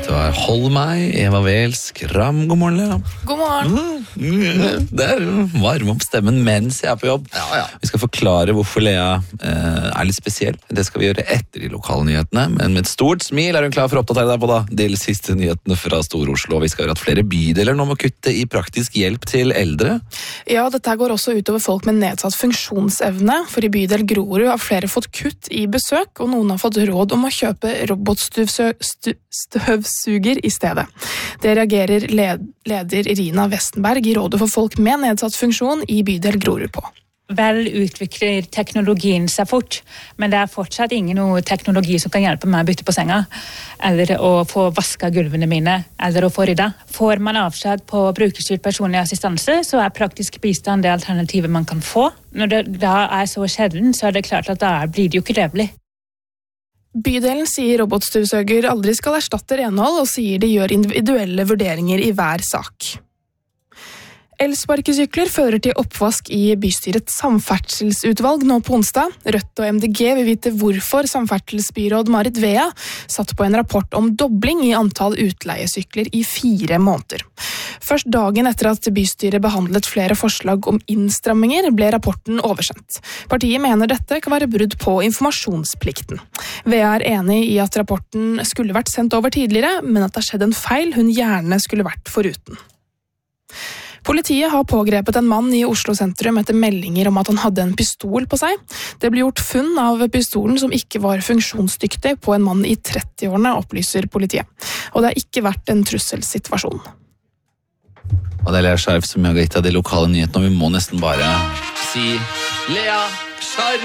Dette var Hold meg, Eva Wels, Kram, god morgen, Lea. God morgen. Det er varme opp stemmen mens jeg er på jobb. Vi skal forklare hvorfor Lea er litt spesiell. Det skal vi gjøre etter de lokale nyhetene, men med et stort smil er hun klar for å oppdatere deg på de siste nyhetene fra Stor-Oslo. Vi skal gjøre at flere bydeler nå må kutte i praktisk hjelp til eldre. Ja, dette går også utover folk med nedsatt funksjonsevne, for i bydel Grorud har flere fått kutt i besøk, og noen har fått råd om å kjøpe robotstøvsuger i stedet. Det reagerer leder Irina Westenberg i Rådet for folk med nedsatt funksjon i bydel Grorud på. Vel utvikler teknologien seg fort, men det er fortsatt ingen teknologi som kan hjelpe meg å bytte på senga, eller å få vasket gulvene mine, eller å få rydda. Får man avslag på brukerstyrt personlig assistanse, så er praktisk bistand det alternativet man kan få. Når det da er så sjelden, så er det klart at da blir det jo ikke levelig. Bydelen sier robotstøvsuger aldri skal erstatte renhold, og sier de gjør individuelle vurderinger i hver sak. Elsparkesykler fører til oppvask i bystyrets samferdselsutvalg nå på onsdag. Rødt og MDG vil vite hvorfor samferdselsbyråd Marit Vea satt på en rapport om dobling i antall utleiesykler i 4 måneder. Først dagen etter at bystyret behandlet flere forslag om innstramminger, ble rapporten oversendt. Partiet mener dette kan være brudd på informasjonsplikten. Vea er enig i at rapporten skulle vært sendt over tidligere, men at det har skjedd en feil hun gjerne skulle vært foruten. Politiet har pågrepet en mann i Oslo sentrum etter meldinger om at han hadde en pistol på seg. Det ble gjort funn av pistolen som ikke var funksjonsdyktig på en mann i 30-årene, opplyser politiet. Og det har ikke vært en trusselsituasjon. Og det er Lea Skjerf som har gitt deg de lokale nyhetene, og vi må nesten bare si Lea Skjerf!